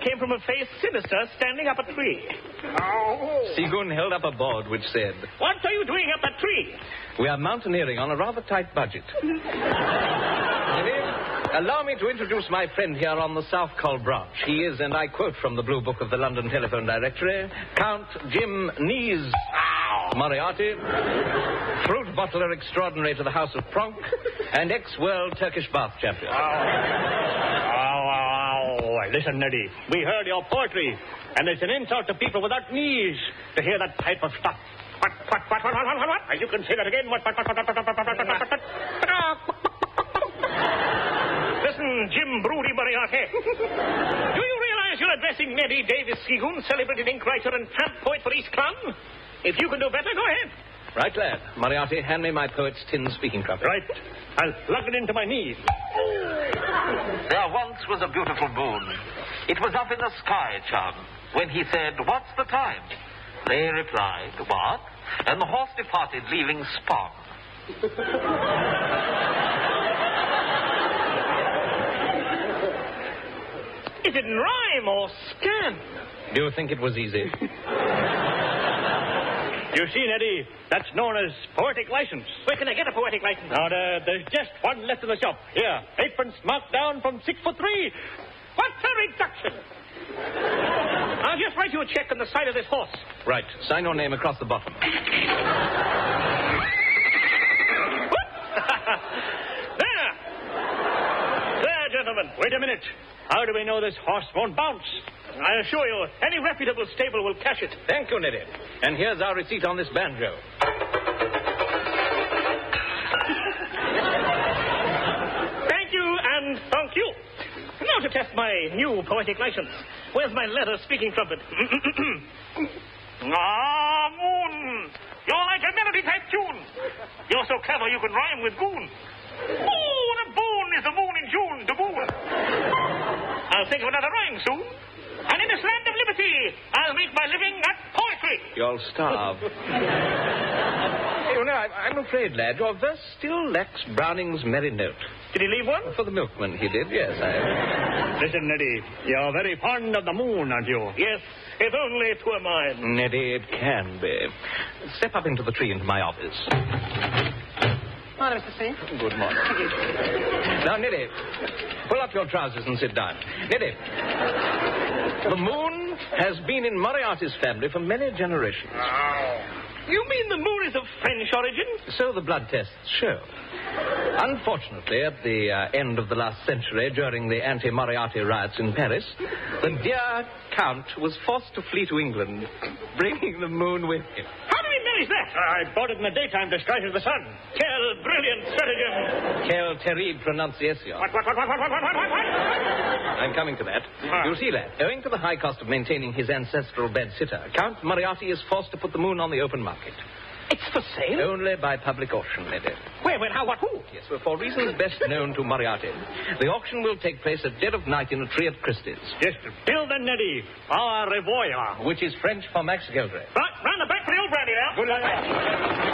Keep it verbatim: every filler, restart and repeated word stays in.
came from a face sinister standing up a tree. Oh. Seagoon held up a board which said, What are you doing up that tree? We are mountaineering on a rather tight budget. Allow me to introduce my friend here on the South Col branch. He is, and I quote from the Blue Book of the London Telephone Directory, Count Jim Nees Moriarty, fruit bottler extraordinary to the House of Pronk, and ex-world Turkish bath champion. Oh, oh, oh. Listen, Neddy, we heard your poetry, and it's an insult to people without knees to hear that type of stuff. What, what, what, what, what, what, what? And you can say that again. What, what, what, what, what, what, what, what, what, what? Listen, Jim Broody Moriarty. Do you realize you're addressing Neddy Davis Seagoon, celebrated ink writer and tramp poet for East Clun? If you can do better, go ahead. Right, lad. Moriarty, hand me my poet's tin speaking trumpet. Right. I'll plug it into my knees. There once was a beautiful moon. It was up in the sky, chum. When he said, what's the time? They replied, what? And the horse departed, leaving Spawn. It didn't rhyme or scan. Do you think it was easy? You see, Neddy, that's known as poetic license. Where can I get a poetic license? Now, uh, there's just one left in the shop. Here, eightpence marked down from six for three. What's a reduction? I'll just write you a check on the side of this horse. Right. Sign your name across the bottom. There! There, gentlemen. Wait a minute. How do we know this horse won't bounce? I assure you, any reputable stable will cash it. Thank you, Neddy. And here's our receipt on this banjo. Thank you, and thank you. Now to test my new poetic license. Where's my leather speaking trumpet? Ah, moon. You're like a melody-type tune. You're so clever you can rhyme with goon. Oh, the boon is the moon in June, the boon. I'll think of another rhyme soon. And in this land of liberty, I'll make my living at poetry. You'll starve. You know, I, I'm afraid, lad, your verse still lacks Browning's merry note. Did he leave one? For the milkman, he did, yes. I... Listen, Neddy, you're very fond of the moon, aren't you? Yes, if only it were mine. Neddy, it can be. Step up into the tree into my office. Morning, Mister C. Good morning. Now, Neddy, pull up your trousers and sit down. Neddy, the moon has been in Moriarty's family for many generations. Oh. You mean the moon is of French origin? So the blood tests show. Unfortunately, at the uh, end of the last century, during the anti-Moriarty riots in Paris, the dear Count was forced to flee to England, bringing the moon with him. How did he manage that? I bought it in the daytime disguised as the sun. Quel brilliant stratagem. Quelle terrible pronunciation. What, what, what, what, what, what, what, what, what? I'm coming to that. Ah. You see, lad, owing to the high cost of maintaining his ancestral bed-sitter, Count Moriarty is forced to put the moon on the open market. It's for sale? Only by public auction, lady. Where, when, how, what, who? Yes, well, for reasons best known to Moriarty. The auction will take place at dead of night in a tree at Christie's. Just build a Neddy, our revoyeur. Which is French for Max Geldray. Right, round the back for the old brandy now. Good luck.